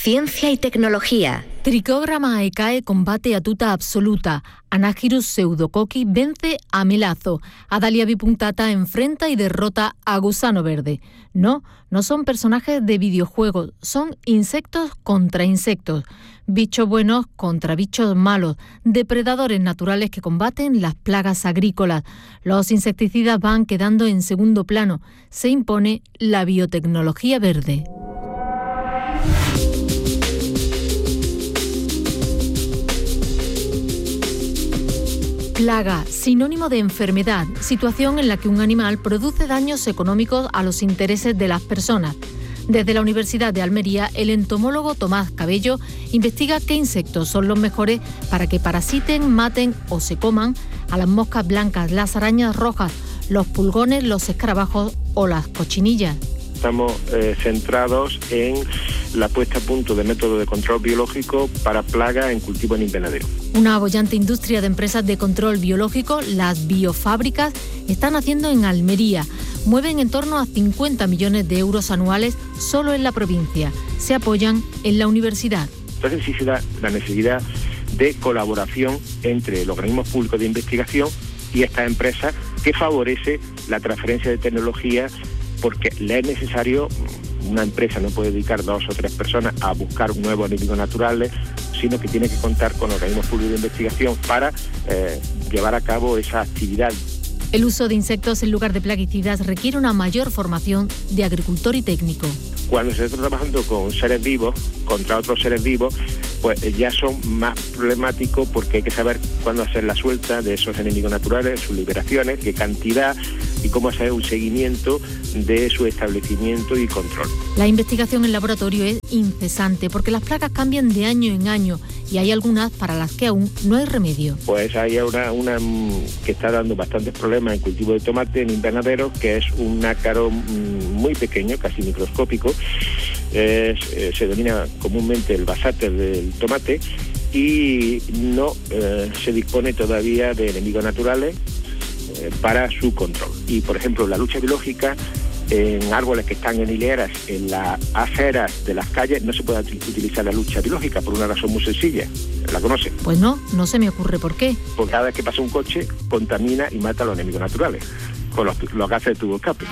Ciencia y tecnología. Trichogramma aecae combate a tuta absoluta. Anagyrus pseudocoqui vence a melazo. Adalia bipunctata enfrenta y derrota a gusano verde. No son personajes de videojuegos, son insectos contra insectos. Bichos buenos contra bichos malos. Depredadores naturales que combaten las plagas agrícolas. Los insecticidas van quedando en segundo plano. Se impone la biotecnología verde. Plaga, sinónimo de enfermedad, situación en la que un animal produce daños económicos a los intereses de las personas. Desde la Universidad de Almería, el entomólogo Tomás Cabello investiga qué insectos son los mejores para que parasiten, maten o se coman a las moscas blancas, las arañas rojas, los pulgones, los escarabajos o las cochinillas. Estamos centrados en la puesta a punto de métodos de control biológico para plagas en cultivo en invernadero. Una boyante industria de empresas de control biológico, las biofábricas, están haciendo en Almería. Mueven en torno a 50 millones de euros anuales solo en la provincia. Se apoyan en la universidad. Entonces sí se da la necesidad de colaboración entre los organismos públicos de investigación y estas empresas que favorece la transferencia de tecnología, porque le es necesario, una empresa no puede dedicar 2 o 3 personas a buscar nuevos enemigos naturales, sino que tiene que contar con organismos públicos de investigación para llevar a cabo esa actividad. El uso de insectos en lugar de plaguicidas requiere una mayor formación de agricultor y técnico. Cuando se está trabajando con seres vivos, contra otros seres vivos, pues ya son más problemáticos porque hay que saber cuándo hacer la suelta de esos enemigos naturales, sus liberaciones, qué cantidad y cómo hacer un seguimiento de su establecimiento y control. La investigación en laboratorio es incesante porque las plagas cambian de año en año y hay algunas para las que aún no hay remedio. Pues hay una que está dando bastantes problemas en cultivo de tomate en invernadero, que es un ácaro muy pequeño, casi microscópico. Se denomina comúnmente el basáter del tomate y no se dispone todavía de enemigos naturales para su control. Y por ejemplo, la lucha biológica en árboles que están en hileras en las aceras de las calles no se puede utilizar la lucha biológica por una razón muy sencilla. ¿La conoce? Pues no se me ocurre por qué. Porque cada vez que pasa un coche contamina y mata a los enemigos naturales con los gases de tubo escape.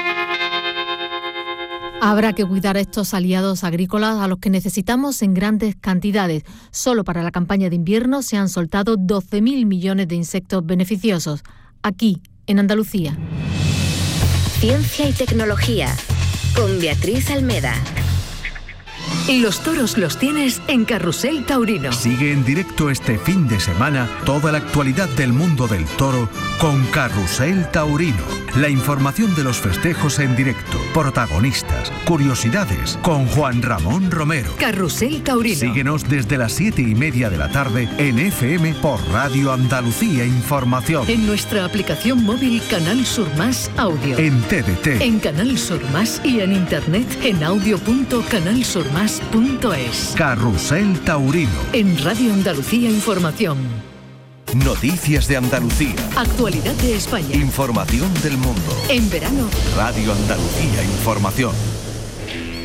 Habrá que cuidar a estos aliados agrícolas a los que necesitamos en grandes cantidades. Solo para la campaña de invierno se han soltado 12.000 millones de insectos beneficiosos. Aquí, en Andalucía. Ciencia y tecnología, con Beatriz Almeda. Los toros los tienes en Carrusel Taurino. Sigue en directo este fin de semana toda la actualidad del mundo del toro con Carrusel Taurino. La información de los festejos en directo, protagonistas, curiosidades, con Juan Ramón Romero. Carrusel Taurino. Síguenos desde las 7:30 de la tarde en FM por Radio Andalucía Información. En nuestra aplicación móvil Canal Sur Más Audio. En TDT. En Canal Sur Más y en internet en audio.canalsurmas.es. Carrusel Taurino. En Radio Andalucía Información. Noticias de Andalucía. Actualidad de España. Información del mundo. En verano. Radio Andalucía Información.